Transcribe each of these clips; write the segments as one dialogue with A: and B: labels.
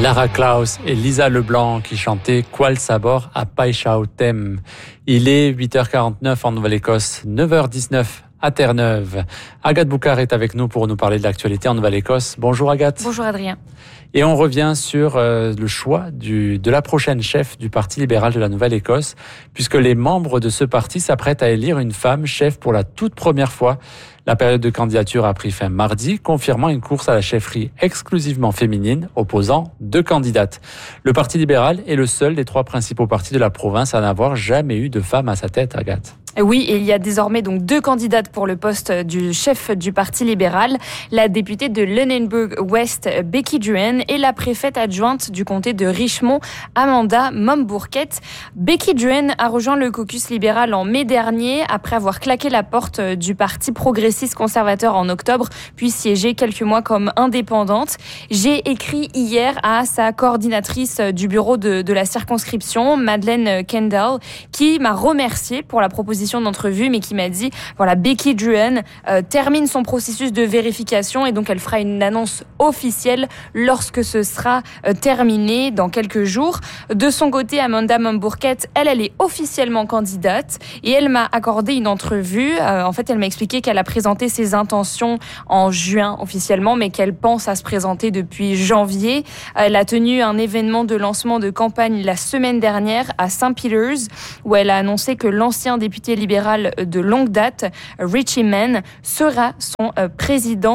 A: Lara Klaus et Lisa Leblanc qui chantaient Qual Sabor a Paixautem. Il est 8h49 en Nouvelle-Écosse, 9h19 à Terre-Neuve. Agathe Boucard est avec nous pour nous parler de l'actualité en Nouvelle-Écosse. Bonjour Agathe.
B: Bonjour Adrien.
A: Et on revient sur le choix de la prochaine chef du Parti libéral de la Nouvelle-Écosse, puisque les membres de ce parti s'apprêtent à élire une femme chef pour la toute première fois. La période de candidature a pris fin mardi, confirmant une course à la chefferie exclusivement féminine, opposant 2 candidates. Le Parti libéral est le seul des 3 principaux partis de la province à n'avoir jamais eu de femme à sa tête, Agathe.
B: Oui, et il y a désormais donc 2 candidates pour le poste du chef du Parti libéral, la députée de Lunenburg-West, Becky Druin, et la préfète adjointe du comté de Richmond, Amanda Mombourquette. Becky Druin a rejoint le caucus libéral en mai dernier, après avoir claqué la porte du Parti progressiste conservateur en octobre, puis siégé quelques mois comme indépendante. J'ai écrit hier à sa coordinatrice du bureau de la circonscription, Madeleine Kendall, qui m'a remercié pour la proposition d'entrevue, mais qui m'a dit, voilà, Becky Druin termine son processus de vérification et donc elle fera une annonce officielle lorsque ce sera terminé dans quelques jours. De son côté, Amanda Mombourquette, elle est officiellement candidate et elle m'a accordé une entrevue. En fait, elle m'a expliqué qu'elle a présenté ses intentions en juin officiellement, mais qu'elle pense à se présenter depuis janvier. Elle a tenu un événement de lancement de campagne la semaine dernière à St. Peter's, où elle a annoncé que l'ancien député libéral de longue date, Richie Mann, serait son président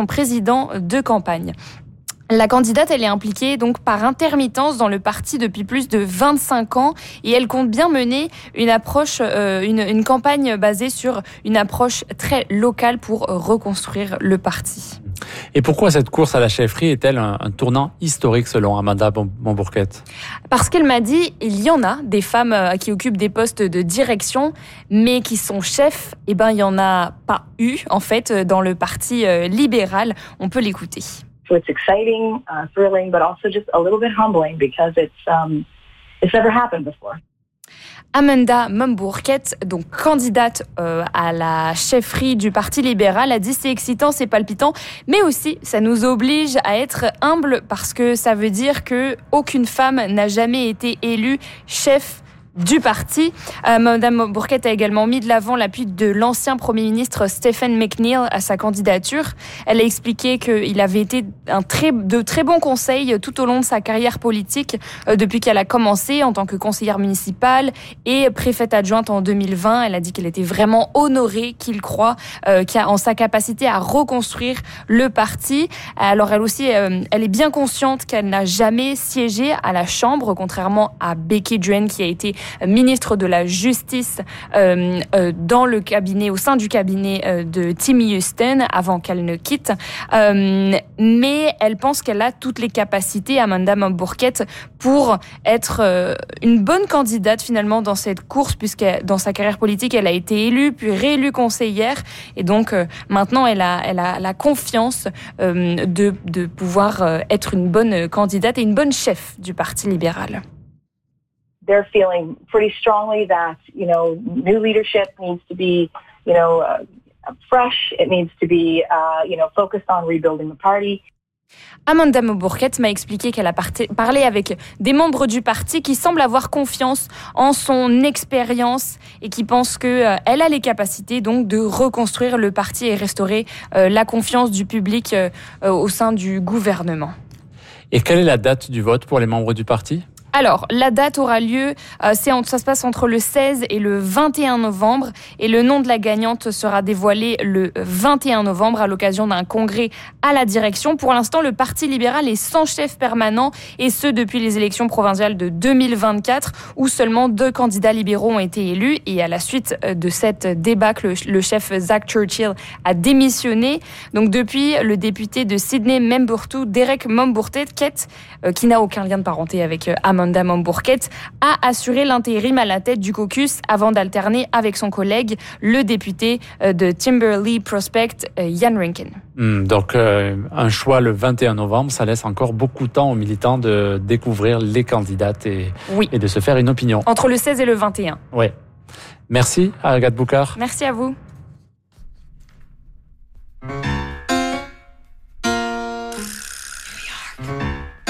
B: de campagne. La candidate, elle est impliquée donc par intermittence dans le parti depuis plus de 25 ans et elle compte bien mener une approche, une campagne basée sur une approche très locale pour reconstruire le parti.
A: Et pourquoi cette course à la chefferie est-elle un tournant historique selon Amanda Mombourquette ?
B: Parce qu'elle m'a dit, il y en a des femmes qui occupent des postes de direction, mais qui sont chefs, il y en a pas eu en fait dans le parti libéral. On peut l'écouter.
C: So it's exciting, thrilling, but also just a little bit humbling because it's never happened before.
B: Amanda Mombourquette, donc candidate à la chefferie du Parti libéral, a dit c'est excitant, c'est palpitant, mais aussi ça nous oblige à être humbles parce que ça veut dire que aucune femme n'a jamais été élue chef du parti. Mme Mombourquette a également mis de l'avant l'appui de l'ancien Premier ministre Stephen McNeil à sa candidature. Elle a expliqué qu'il avait été de très bons conseils tout au long de sa carrière politique depuis qu'elle a commencé en tant que conseillère municipale et préfète adjointe en 2020. Elle a dit qu'elle était vraiment honorée, qu'il croit en sa capacité à reconstruire le parti. Alors elle aussi, elle est bien consciente qu'elle n'a jamais siégé à la Chambre, contrairement à Becky Druin qui a été ministre de la Justice dans le cabinet, au sein du cabinet de Tim Houston avant qu'elle ne quitte. Mais elle pense qu'elle a toutes les capacités, Amanda Mombourquette, pour être une bonne candidate finalement dans cette course, puisque dans sa carrière politique, elle a été élue puis réélue conseillère. Et donc maintenant, elle a la confiance de pouvoir être une bonne candidate et une bonne chef du Parti libéral.
C: They're feeling pretty strongly that, new leadership needs to be, fresh. It needs to be, focused on rebuilding the party.
B: Amanda Mombourquette m'a expliqué qu'elle a parlé avec des membres du parti qui semblent avoir confiance en son expérience et qui pensent qu'elle a les capacités donc de reconstruire le parti et restaurer la confiance du public au sein du gouvernement.
A: Et quelle est la date du vote pour les membres du parti ?
B: Alors, la date aura lieu, ça se passe entre le 16 et le 21 novembre et le nom de la gagnante sera dévoilé le 21 novembre à l'occasion d'un congrès à la direction. Pour l'instant, le Parti libéral est sans chef permanent et ce depuis les élections provinciales de 2024 où seulement 2 candidats libéraux ont été élus et à la suite de cette débâcle, le chef Zach Churchill a démissionné. Donc depuis, le député de Sydney Memburtu, Derek Mombourquette, qui n'a aucun lien de parenté avec Amanda Mombourquette, a assuré l'intérim à la tête du caucus avant d'alterner avec son collègue, le député de Timberlea Prospect, Ian Rankin.
A: Donc un choix le 21 novembre, ça laisse encore beaucoup de temps aux militants de découvrir les candidates et de se faire une opinion.
B: Entre le 16 et le 21.
A: Oui. Merci Agathe Boucard.
B: Merci à vous. New York.